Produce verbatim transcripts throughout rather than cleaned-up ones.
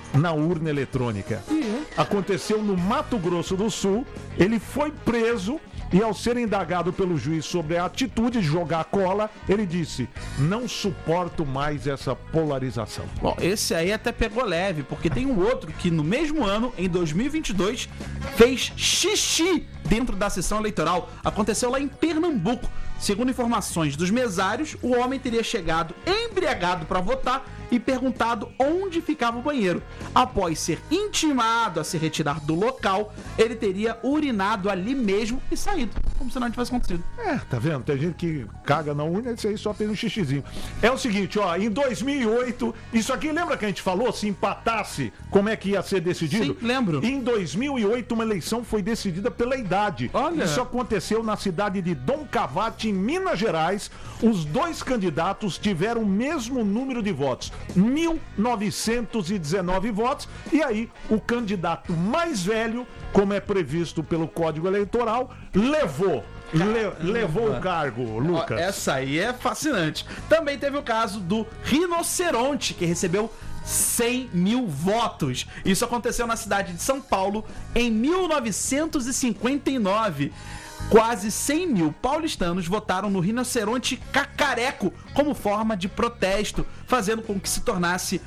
na urna eletrônica. Aconteceu no Mato Grosso do Sul, ele foi preso e ao ser indagado pelo juiz sobre a atitude de jogar cola, ele disse, não suporto mais essa polarização. Bom, esse aí até pegou leve, porque tem um outro que no mesmo ano, em dois mil e vinte e dois, fez xixi dentro da sessão eleitoral. Aconteceu lá em Pernambuco. Segundo informações dos mesários, o homem teria chegado embriagado para votar e perguntado onde ficava o banheiro. Após ser intimado a se retirar do local, ele teria urinado ali mesmo e saído, como se nada tivesse acontecido. É, tá vendo? Tem gente que caga na urna, esse aí só tem um xixizinho. É o seguinte, ó, em dois mil e oito, isso aqui lembra que a gente falou, se empatasse, como é que ia ser decidido? Sim, lembro. Em dois mil e oito, uma eleição foi decidida pela idade. Olha. Isso aconteceu na cidade de Dom Cavate, em Minas Gerais. Os dois candidatos tiveram o mesmo número de votos, mil novecentos e dezenove votos, e aí o candidato mais velho, como é previsto pelo Código Eleitoral, levou. Le, levou o cargo, Lucas. Ó, essa aí é fascinante. Também teve o caso do rinoceronte, que recebeu cem mil votos. Isso aconteceu na cidade de São Paulo em mil novecentos e cinquenta e nove. Quase cem mil paulistanos votaram no rinoceronte cacareco como forma de protesto, fazendo com que se tornasse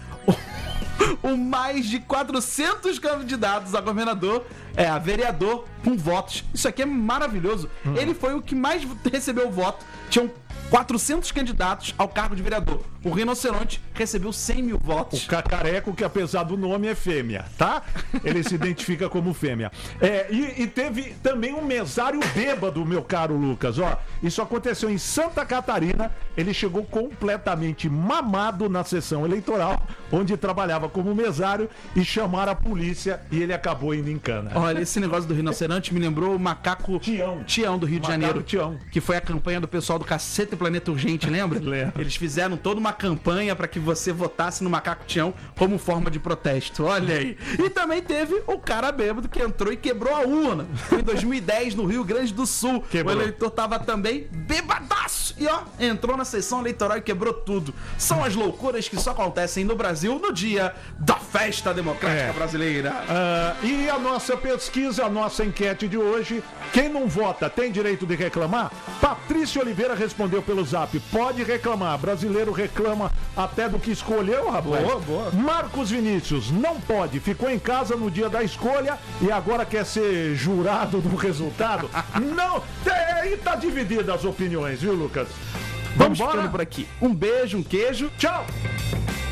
o, o mais de quatrocentos candidatos a governador, é, a vereador com votos. Isso aqui é maravilhoso. Hum. Ele foi o que mais recebeu voto. Tinham quatrocentos candidatos ao cargo de vereador. O rinoceronte recebeu cem mil votos. O cacareco, que apesar do nome é fêmea, tá? Ele se identifica como fêmea. É, e, e teve também um mesário bêbado, meu caro Lucas. Ó, isso aconteceu em Santa Catarina. Ele chegou completamente mamado na sessão eleitoral, onde trabalhava como mesário, e chamaram a polícia e ele acabou indo em cana. Olha, esse negócio do rinoceronte me lembrou o macaco Tião, Tião do Rio de macaco Janeiro. Tião. Que foi a campanha do pessoal do Cacete Planeta Urgente, lembra? Lembro. Eles fizeram toda uma campanha para que você votasse no macaco Tião como forma de protesto. Olha aí. E também teve o cara bêbado que entrou e quebrou a urna. Foi em dois mil e dez, no Rio Grande do Sul. Quebrou. O eleitor tava também bêbadaço. E ó, entrou na sessão eleitoral e quebrou tudo. São as loucuras que só acontecem no Brasil no dia da festa democrática É. brasileira. Uh, e a nossa pesquisa, a nossa enquete de hoje, quem não vota tem direito de reclamar? Patrícia Oliveira respondeu pelo zap, pode reclamar, brasileiro reclama até do que escolheu, rapaz. Boa, boa. Marcos Vinícius, não pode, ficou em casa no dia da escolha e agora quer ser jurado do resultado? Não, aí tá dividida as opiniões, viu, Lucas? Vamos Vambora? ficando por aqui. Um beijo, um queijo. Tchau!